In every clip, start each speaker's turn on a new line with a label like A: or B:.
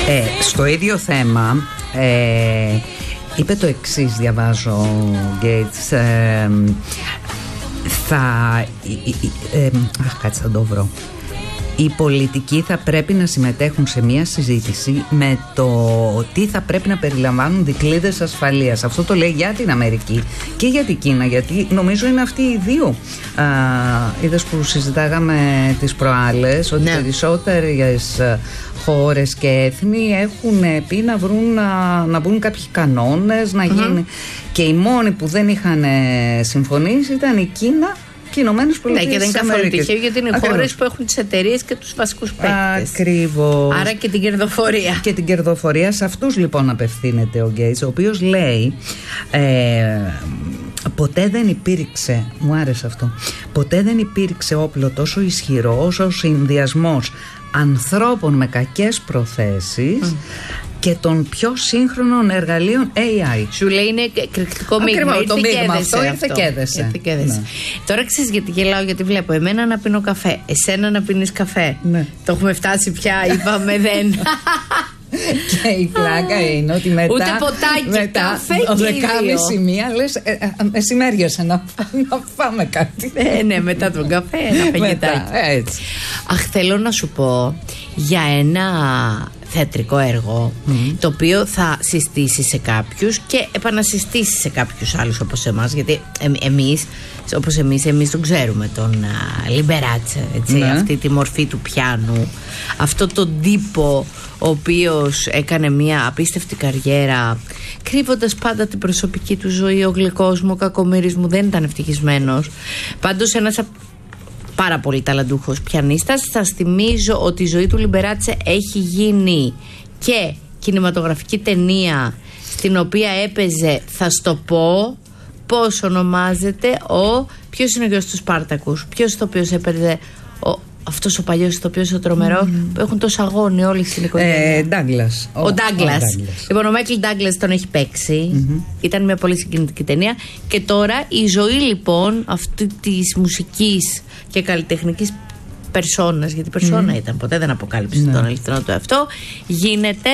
A: Στο ίδιο θέμα είπε το εξής, διαβάζω ο Γκέιτς, κάτσε θα το βρω. Οι πολιτικοί θα πρέπει να συμμετέχουν σε μια συζήτηση με το τι θα πρέπει να περιλαμβάνουν δικλείδες ασφαλείας. Αυτό το λέει για την Αμερική και για την Κίνα, γιατί νομίζω είναι αυτοί οι δύο. Είδες που συζητάγαμε τις προάλλες, ότι περισσότερες χώρες και έθνη έχουν πει να μπουν κάποιοι κανόνες, να γίνει. Και οι μόνοι που δεν είχαν συμφωνήσει ήταν η Κίνα και οι Ηνωμένες Πολιτείες. Ναι, και δεν είναι καθόλου τυχαίο, γιατί είναι χώρες που έχουν τις εταιρείες και τους βασικούς παίκτες. Ακριβώς. Άρα και την κερδοφορία. Και την κερδοφορία. Σε αυτούς λοιπόν απευθύνεται ο Γκέιτς, ο οποίος λέει ποτέ δεν υπήρξε, μου άρεσε αυτό, ποτέ δεν υπήρξε όπλο τόσο ισχυρό όσο ο συνδυασμός ανθρώπων με κακές προθέσεις και των πιο σύγχρονων εργαλείων AI. Σου λέει είναι εκρηκτικό μείγμα. Το μείγμα αυτό ήρθε και έδεσε. Ναι. Τώρα ξέρεις γιατί γελάω, γιατί βλέπω εμένα να πίνω καφέ, εσένα να πίνεις καφέ. Ναι. Το έχουμε φτάσει πια, είπαμε δεν. Και η πλάκα είναι ότι μετά. Ούτε ποτάκι, καφέ και 12.30 μία λες μεσημέριασε να φάμε κάτι. Ναι, μετά τον καφέ ένα φαγητάκι. Αχ, θέλω να σου πω για ένα θεατρικό έργο το οποίο θα συστήσει σε κάποιους και επανασυστήσει σε κάποιους άλλους όπως εμάς, γιατί εμείς τον ξέρουμε τον Λιμπεράτσε, αυτή τη μορφή του πιάνου, αυτό τον τύπο ο οποίος έκανε μια απίστευτη καριέρα κρύβοντας πάντα την προσωπική του ζωή. Ο γλυκός μου, ο κακομοίρης μου δεν ήταν ευτυχισμένος. Πάντως ένας πάρα πολύ ταλαντούχος πιανίστας. Σας θυμίζω ότι η ζωή του Λιμπεράτσε έχει γίνει και κινηματογραφική ταινία στην οποία έπαιζε, θα στο πω πώς ονομάζεται, ποιος είναι ο γιος του Σπάρτακους, ποιος το οποίος έπαιζε αυτός ο παλιός ηθοποιός ο τρομερός που έχουν τόσο αγώνι όλοι στην οικογένεια. Ντάγκλας. Ο Ντάγκλας. Λοιπόν, ο Μάικλ Ντάγκλας τον έχει παίξει. Ήταν μια πολύ συγκινητική ταινία. Και τώρα η ζωή λοιπόν αυτή της μουσικής και καλλιτεχνικής περσόνας, γιατί περσόνα ήταν, ποτέ δεν αποκάλυψε τον αληθινό του εαυτό, γίνεται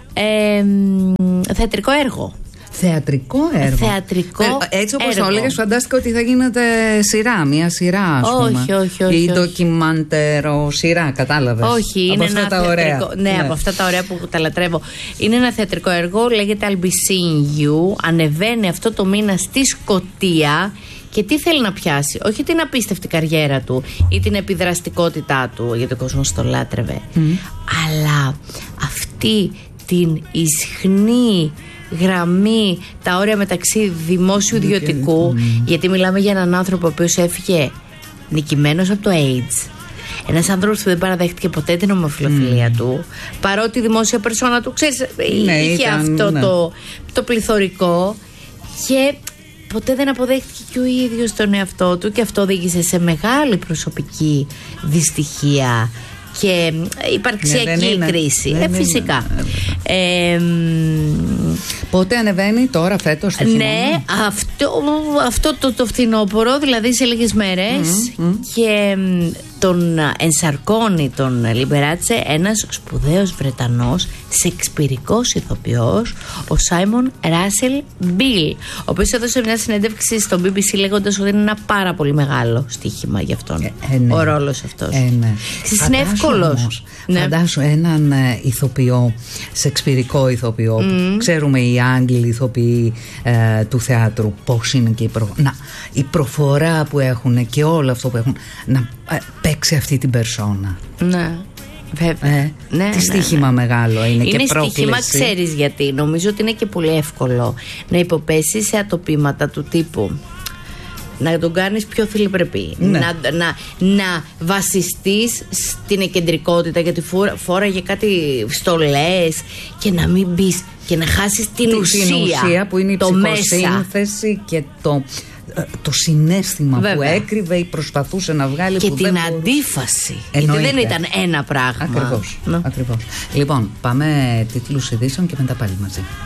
A: θεατρικό έργο. Θεατρικό έργο. Έτσι όπως το έλεγες, φαντάστηκα ότι θα γίνεται σειρά, μια σειρά, ας πούμε. Όχι. Ή ντοκιμαντερο σειρά, κατάλαβες. Όχι, είναι ένα θεατρικό. Ναι, από αυτά τα ωραία που τα λατρεύω. Είναι ένα θεατρικό έργο, λέγεται I'll be seeing you. Ανεβαίνει αυτό το μήνα στη Σκωτία. Και τι θέλει να πιάσει? Όχι την απίστευτη καριέρα του ή την επιδραστικότητά του, γιατί ο κόσμος το λάτρευε, αλλά αυτή την ισχνή γραμμή, τα όρια μεταξύ δημόσιου και ιδιωτικού, γιατί μιλάμε για έναν άνθρωπο ο οποίος έφυγε νικημένος από το AIDS, ένας άνθρωπος που δεν παραδέχτηκε ποτέ την ομοφυλοφιλία του, παρότι η δημόσια περσόνα του, ξέρεις, είχε αυτό το πληθωρικό, και ποτέ δεν αποδέχτηκε και ο ίδιος τον εαυτό του, και αυτό οδήγησε σε μεγάλη προσωπική δυστυχία και υπαρξιακή κρίση. Φυσικά. Πότε ανεβαίνει τώρα, φέτος, το χειμώνα? Ναι, αυτό το φθινόπωρο, δηλαδή σε λίγες μέρες. Και τον ενσαρκώνει τον Λιμπεράτσε ένας σπουδαίος Βρετανός σεξπυρικός ηθοποιός, ο Σάιμον Ράσελ Μπιλ, ο οποίος έδωσε μια συνέντευξη στο BBC λέγοντας ότι είναι ένα πάρα πολύ μεγάλο στοίχημα για αυτόν ο ρόλος αυτός. Είναι εύκολος. Φαντάσου έναν ηθοποιό, σεξπυρικό ηθοποιό, που ξέρουμε οι Άγγλοι ηθοποιοί του θεάτρου πώς είναι και η προφορά που έχουν και όλο αυτό που έχουν, να παίξει αυτή την περσόνα. Ναι, βέβαια. Τι στοίχημα μεγάλο είναι και πρόκληση. Είναι στοίχημα, ξέρεις γιατί? Νομίζω ότι είναι και πολύ εύκολο να υποπέσεις σε ατοπήματα του τύπου να τον κάνεις πιο θηλυπρεπή, να βασιστείς στην εκεντρικότητα, γιατί φόραγε κάτι στολές, και να μην μπεις και να χάσεις την ουσία που είναι η ψυχοσύνθεση και το συναίσθημα που έκρυβε ή προσπαθούσε να βγάλει, και που την αντίφαση. Γιατί δεν ήταν ένα πράγμα. Ακριβώς. Λοιπόν, πάμε τίτλους ειδήσεων και μετά πάλι μαζί.